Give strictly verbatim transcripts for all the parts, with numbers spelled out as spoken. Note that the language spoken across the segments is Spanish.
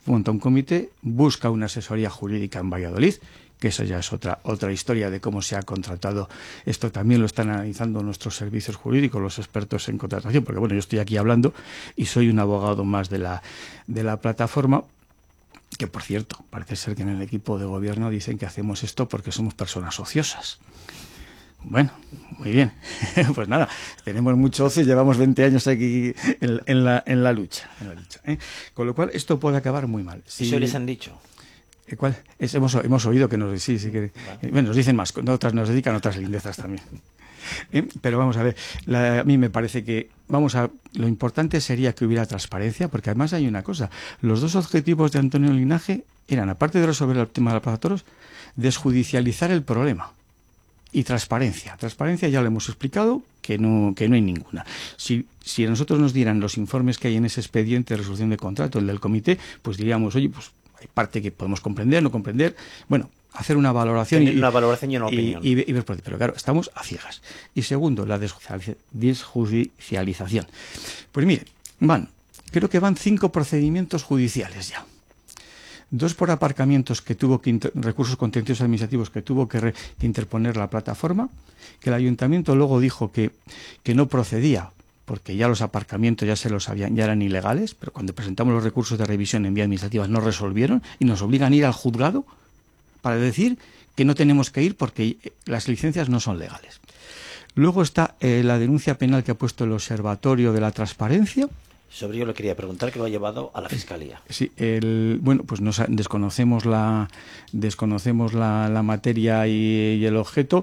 monta un comité, busca una asesoría jurídica en Valladolid, que eso ya es otra otra historia de cómo se ha contratado. Esto también lo están analizando nuestros servicios jurídicos, los expertos en contratación, porque bueno, yo estoy aquí hablando y soy un abogado más de la de la plataforma, que por cierto, parece ser que en el equipo de gobierno dicen que hacemos esto porque somos personas ociosas. Bueno, muy bien. Pues nada, tenemos mucho ocio y llevamos veinte años aquí en, en, la, en la lucha. En la lucha ¿eh? Con lo cual, esto puede acabar muy mal. Si, ¿Eso les han dicho? ¿Cuál? Es, hemos, hemos oído que nos, sí, sí, que, vale. Bueno, nos dicen más, otras nos dedican otras lindezas también. ¿Eh? Pero vamos a ver, la, a mí me parece que vamos a lo importante sería que hubiera transparencia, porque además hay una cosa, los dos objetivos de Antonio Linaje eran, aparte de resolver el tema de la Plaza de Toros, desjudicializar el problema y transparencia. Transparencia ya lo hemos explicado que no, que no hay ninguna. Si, si a nosotros nos dieran los informes que hay en ese expediente de resolución de contrato, el del comité, pues diríamos, oye, pues hay parte que podemos comprender, no comprender, bueno, hacer una valoración Tener y una valoración y una opinión. Y, y, y ver por ahí. Pero claro, estamos a ciegas. Y segundo, la desjudicialización. Pues mire, van, creo que van cinco procedimientos judiciales ya. Dos por aparcamientos que tuvo que inter, recursos contenciosos administrativos que tuvo que, re, que interponer la plataforma, que el ayuntamiento luego dijo que, que no procedía, porque ya los aparcamientos ya se los habían, ya eran ilegales, pero cuando presentamos los recursos de revisión en vía administrativa no resolvieron y nos obligan a ir al juzgado para decir que no tenemos que ir porque las licencias no son legales. Luego está eh, la denuncia penal que ha puesto el Observatorio de la Transparencia. Sobre ello le quería preguntar, que lo ha llevado a la Fiscalía. Sí, el, bueno, pues nos desconocemos la desconocemos la, la materia y, y el objeto.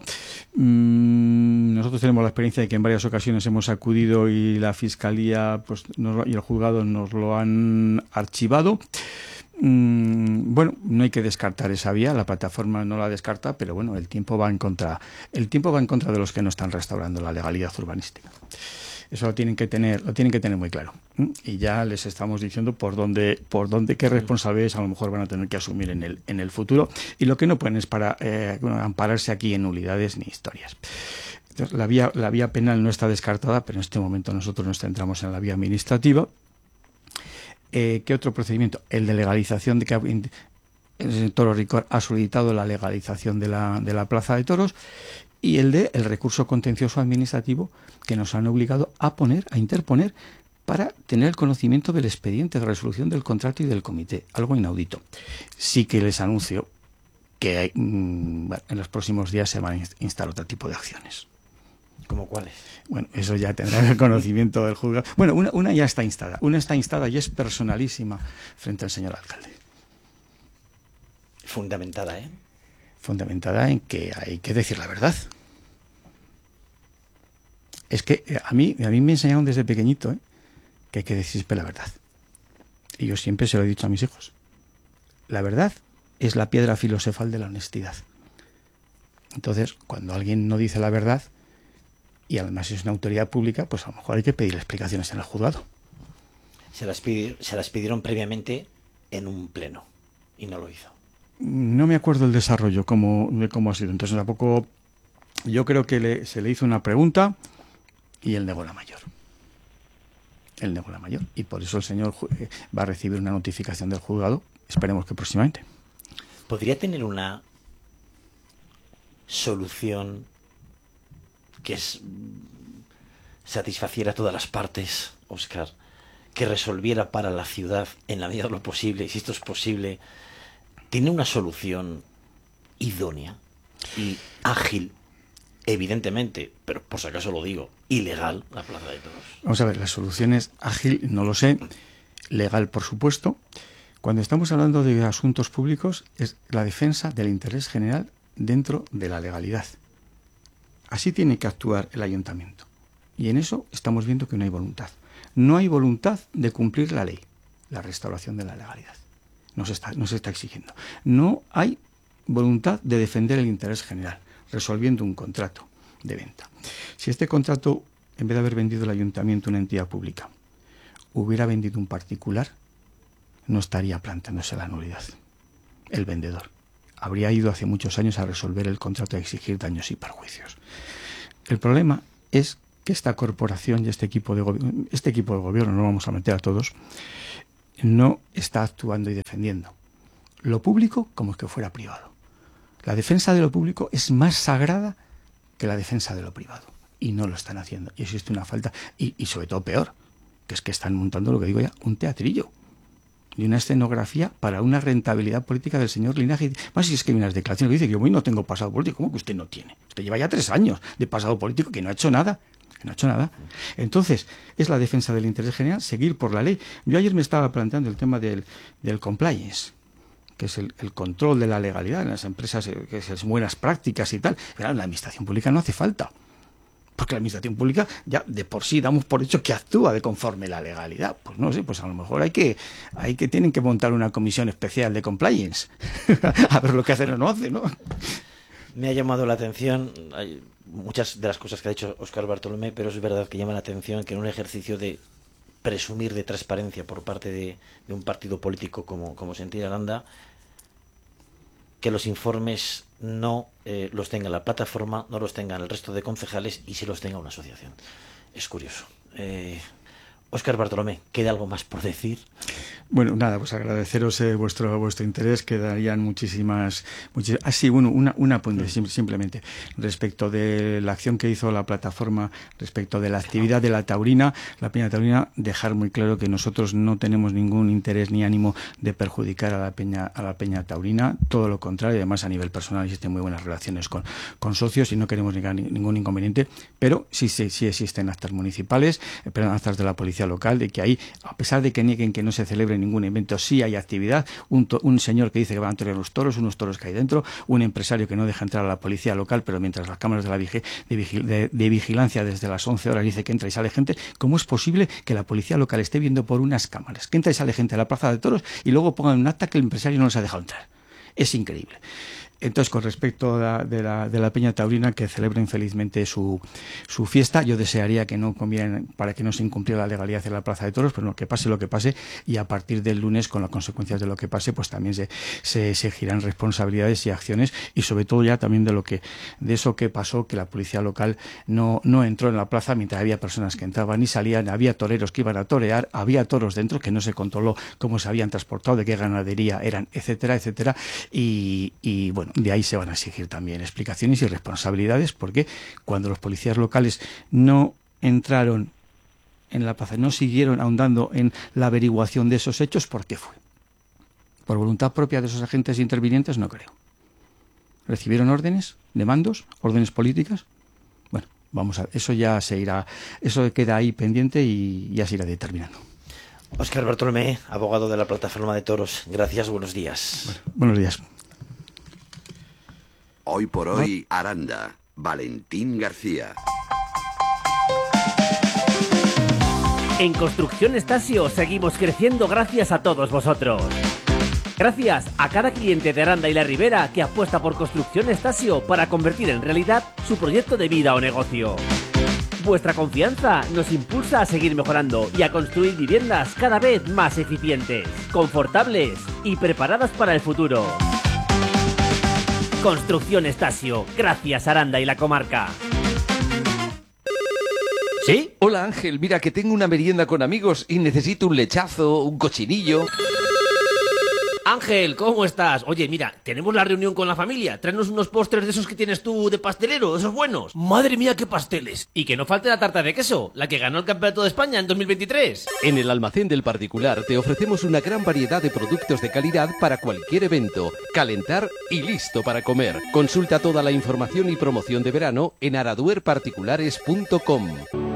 Mm, nosotros tenemos la experiencia de que en varias ocasiones hemos acudido y la Fiscalía pues nos, y el juzgado nos lo han archivado. Mm, bueno, no hay que descartar esa vía, la plataforma no la descarta, pero bueno, el tiempo va en contra, el tiempo va en contra de los que no están restaurando la legalidad urbanística. Eso lo tienen que tener, lo tienen que tener muy claro. Y ya les estamos diciendo por dónde, por dónde, qué responsabilidades a lo mejor van a tener que asumir en el, en el futuro. Y lo que no pueden es para eh, ampararse aquí en nulidades ni historias. Entonces, la vía, la vía penal no está descartada, pero en este momento nosotros nos centramos en la vía administrativa. Eh, ¿Qué otro procedimiento? El de legalización de que el Toro Ricor ha solicitado la legalización de la, de la Plaza de Toros. Y el de el recurso contencioso administrativo que nos han obligado a poner, a interponer, para tener el conocimiento del expediente de resolución del contrato y del comité. Algo inaudito. Sí que les anuncio que hay, mmm, bueno, en los próximos días se van a instar otro tipo de acciones. ¿Cómo cuáles? Bueno, eso ya tendrá el conocimiento del juzgado. Bueno, una, una ya está instada. Una está instada y es personalísima frente al señor alcalde. Fundamentada, ¿eh? Fundamentada en que hay que decir la verdad. Es que a mí, a mí me enseñaron desde pequeñito ¿eh? que hay que decir siempre la verdad. Y yo siempre se lo he dicho a mis hijos. La verdad es la piedra filosofal de la honestidad. Entonces, cuando alguien no dice la verdad, y además es una autoridad pública, pues a lo mejor hay que pedir explicaciones en el juzgado. Se las, pidi- se las pidieron previamente en un pleno y no lo hizo. No me acuerdo el desarrollo, cómo, de cómo ha sido. Entonces, tampoco. Yo creo que le, se le hizo una pregunta y él negó la mayor. Él negó la mayor. Y por eso el señor eh, va a recibir una notificación del juzgado. Esperemos que próximamente. ¿Podría tener una solución que es, satisfaciera a todas las partes, Óscar? Que resolviera para la ciudad, en la medida de lo posible, y si esto es posible, ¿tiene una solución idónea y ágil, evidentemente, pero por si acaso lo digo, ilegal, la Plaza de Toros? Vamos a ver, la solución es ágil, no lo sé, legal, por supuesto. Cuando estamos hablando de asuntos públicos, es la defensa del interés general dentro de la legalidad. Así tiene que actuar el ayuntamiento. Y en eso estamos viendo que no hay voluntad. No hay voluntad de cumplir la ley, la restauración de la legalidad. No se está, no se está exigiendo. No hay voluntad de defender el interés general, resolviendo un contrato de venta. Si este contrato, en vez de haber vendido el ayuntamiento una entidad pública, hubiera vendido un particular, no estaría planteándose la nulidad. El vendedor habría ido hace muchos años a resolver el contrato y a exigir daños y perjuicios. El problema es que esta corporación y este equipo de gobierno, este equipo de gobierno, no vamos a meter a todos, no está actuando y defendiendo lo público como es que fuera privado. La defensa de lo público es más sagrada que la defensa de lo privado. Y no lo están haciendo. Y existe una falta. Y, y sobre todo peor, que es que están montando, lo que digo ya, un teatrillo. Y una escenografía para una rentabilidad política del señor Linaje. Más si es que hay unas declaraciones que dice que yo no tengo pasado político. ¿Cómo que usted no tiene? Usted lleva ya tres años de pasado político que no ha hecho nada. Que no ha hecho nada. Entonces, es la defensa del interés general, seguir por la ley. Yo ayer me estaba planteando el tema del, del compliance, que es el, el control de la legalidad en las empresas, que es buenas prácticas y tal. Pero en la administración pública no hace falta. Porque la administración pública ya de por sí damos por hecho que actúa de conforme la legalidad. Pues no sé, pues a lo mejor hay que, hay que tienen que montar una comisión especial de compliance. A ver lo que hacen o no hacen, ¿no? Me ha llamado la atención, hay muchas de las cosas que ha dicho Óscar Bartolomé, pero es verdad que llama la atención que en un ejercicio de presumir de transparencia por parte de, de un partido político como, como Sentir Aranda, que los informes no eh, los tenga la plataforma, no los tengan el resto de concejales y sí los tenga una asociación. Es curioso. Eh, Óscar Bartolomé, ¿queda algo más por decir? Bueno, nada, pues agradeceros eh, vuestro vuestro interés, quedarían muchísimas... muchísimas ah, sí, bueno, una, una apunte, sim, simplemente, respecto de la acción que hizo la plataforma, respecto de la actividad de la taurina, la Peña Taurina, dejar muy claro que nosotros no tenemos ningún interés ni ánimo de perjudicar a la Peña a la Peña Taurina, todo lo contrario, además a nivel personal existen muy buenas relaciones con, con socios y no queremos ningún, ningún inconveniente, pero sí, sí, sí existen actas municipales, eh, perdón, actas de la policía local, de que ahí, a pesar de que nieguen que no se celebre ningún evento, sí hay actividad, un, to, un señor que dice que van a torear los toros, unos toros que hay dentro, un empresario que no deja entrar a la policía local, pero mientras las cámaras de, la vigi de, vigil de, de vigilancia desde las once horas dice que entra y sale gente, ¿cómo es posible que la policía local esté viendo por unas cámaras que entra y sale gente a la plaza de toros y luego pongan un acta que el empresario no les ha dejado entrar? Es increíble. Entonces, con respecto a la, de, la, de la Peña Taurina, que celebren felizmente su, su fiesta, yo desearía que no comieran, para que no se incumpliera la legalidad en la Plaza de Toros, pero no, que pase lo que pase, y a partir del lunes, con las consecuencias de lo que pase, pues también se, se exigirán responsabilidades y acciones, y sobre todo ya también de lo que, de eso que pasó, que la policía local no, no entró en la plaza mientras había personas que entraban y salían, había toreros que iban a torear, había toros dentro que no se controló cómo se habían transportado, de qué ganadería eran, etcétera, etcétera, y, y bueno, de ahí se van a exigir también explicaciones y responsabilidades, porque cuando los policías locales no entraron en la plaza, no siguieron ahondando en la averiguación de esos hechos, ¿por qué fue? ¿Por voluntad propia de esos agentes intervinientes? No creo. ¿Recibieron órdenes de mandos? ¿Órdenes políticas? Bueno, vamos a eso ya se irá, eso queda ahí pendiente y ya se irá determinando. Óscar Bartolomé, abogado de la Plataforma de Toros, gracias, buenos días. Bueno, buenos días. Hoy por hoy, Aranda, Valentín García. En Construcción Estasio seguimos creciendo gracias a todos vosotros. Gracias a cada cliente de Aranda y la Ribera que apuesta por Construcción Estasio para convertir en realidad su proyecto de vida o negocio. Vuestra confianza nos impulsa a seguir mejorando y a construir viviendas cada vez más eficientes, confortables y preparadas para el futuro. Construcción Estasio, gracias Aranda y la comarca. ¿Sí? Hola Ángel, mira que tengo una merienda con amigos y necesito un lechazo, un cochinillo. Ángel, ¿cómo estás? Oye, mira, tenemos la reunión con la familia. Tráenos unos postres de esos que tienes tú de pastelero, esos buenos. Madre mía, qué pasteles. Y que no falte la tarta de queso, la que ganó el Campeonato de España en dos mil veintitrés. En el Almacén del Particular te ofrecemos una gran variedad de productos de calidad para cualquier evento, calentar y listo para comer. Consulta toda la información y promoción de verano en araduer particulares punto com.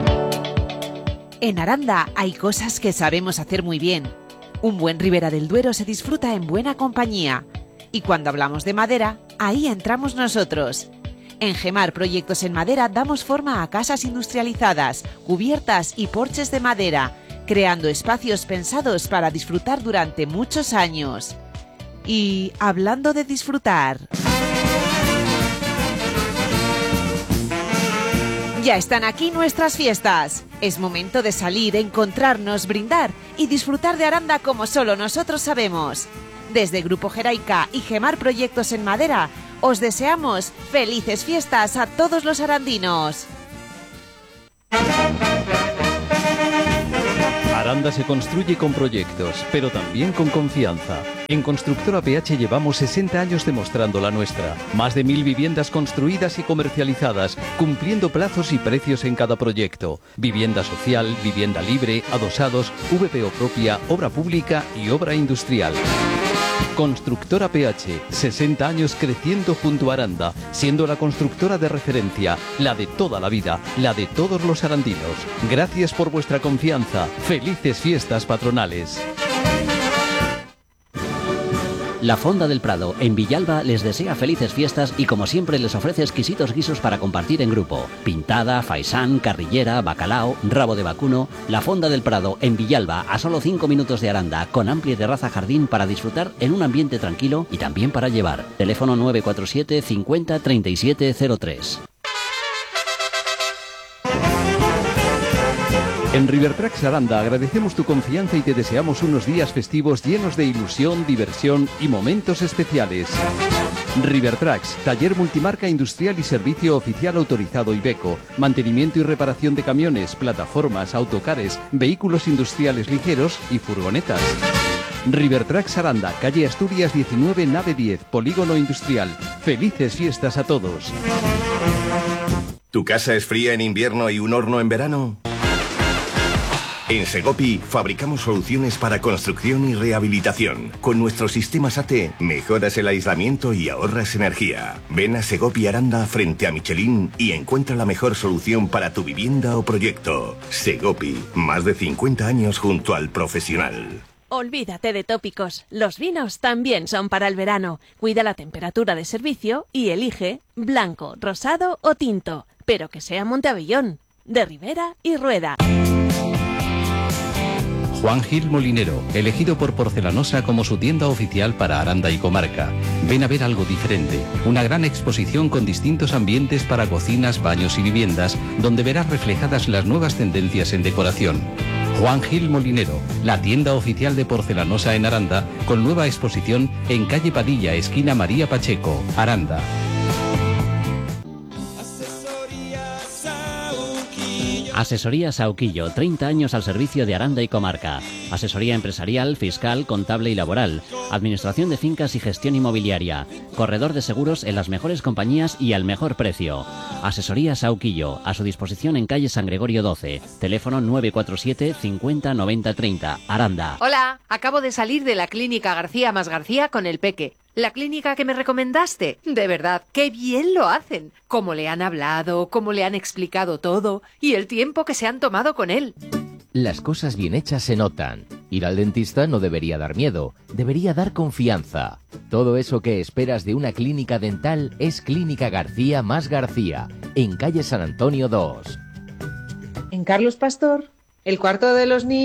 En Aranda hay cosas que sabemos hacer muy bien. Un buen Ribera del Duero se disfruta en buena compañía. Y cuando hablamos de madera, ahí entramos nosotros. En Gemar Proyectos en Madera damos forma a casas industrializadas, cubiertas y porches de madera, creando espacios pensados para disfrutar durante muchos años. Y hablando de disfrutar... Ya están aquí nuestras fiestas. Es momento de salir, encontrarnos, brindar y disfrutar de Aranda como solo nosotros sabemos. Desde Grupo Jeraica y Gemar Proyectos en Madera, os deseamos felices fiestas a todos los arandinos. Aranda Aranda se construye con proyectos, pero también con confianza. En Constructora P H llevamos sesenta años demostrando la nuestra. Más de mil viviendas construidas y comercializadas, cumpliendo plazos y precios en cada proyecto. Vivienda social, vivienda libre, adosados, V P O propia, obra pública y obra industrial. Constructora P H, sesenta años creciendo junto a Aranda, siendo la constructora de referencia, la de toda la vida, la de todos los arandinos. Gracias por vuestra confianza. Felices fiestas patronales. La Fonda del Prado, en Villalba, les desea felices fiestas y como siempre les ofrece exquisitos guisos para compartir en grupo. Pintada, faisán, carrillera, bacalao, rabo de vacuno. La Fonda del Prado, en Villalba, a solo cinco minutos de Aranda, con amplia terraza jardín para disfrutar en un ambiente tranquilo y también para llevar. Teléfono nueve cuatro siete cincuenta treinta y siete cero tres. En Rivertrax Aranda agradecemos tu confianza y te deseamos unos días festivos llenos de ilusión, diversión y momentos especiales. Rivertrax, taller multimarca industrial y servicio oficial autorizado Iveco, mantenimiento y reparación de camiones, plataformas, autocares, vehículos industriales ligeros y furgonetas. Rivertrax Aranda, calle Asturias diecinueve, nave diez, Polígono Industrial. Felices fiestas a todos. ¿Tu casa es fría en invierno y un horno en verano? En Segopi fabricamos soluciones para construcción y rehabilitación. Con nuestros sistemas A T mejoras el aislamiento y ahorras energía. Ven a Segopi Aranda frente a Michelin y encuentra la mejor solución para tu vivienda o proyecto. Segopi, más de cincuenta años junto al profesional. Olvídate de tópicos, los vinos también son para el verano. Cuida la temperatura de servicio y elige blanco, rosado o tinto, pero que sea Monteavellón, de Ribera y Rueda. Juan Gil Molinero, elegido por Porcelanosa como su tienda oficial para Aranda y comarca. Ven a ver algo diferente, una gran exposición con distintos ambientes para cocinas, baños y viviendas, donde verás reflejadas las nuevas tendencias en decoración. Juan Gil Molinero, la tienda oficial de Porcelanosa en Aranda, con nueva exposición en calle Padilla, esquina María Pacheco, Aranda. Asesoría Sauquillo, treinta años al servicio de Aranda y comarca. Asesoría empresarial, fiscal, contable y laboral. Administración de fincas y gestión inmobiliaria. Corredor de seguros en las mejores compañías y al mejor precio. Asesoría Sauquillo, a su disposición en calle San Gregorio doce. Teléfono nueve cuatro siete cincuenta noventa treinta, Aranda. Hola, acabo de salir de la clínica García más García con el Peque. La clínica que me recomendaste. De verdad, qué bien lo hacen. Cómo le han hablado, cómo le han explicado todo y el tiempo que se han tomado con él. Las cosas bien hechas se notan. Ir al dentista no debería dar miedo, debería dar confianza. Todo eso que esperas de una clínica dental es Clínica García más García, en calle San Antonio dos. En Carlos Pastor, el cuarto de los niños.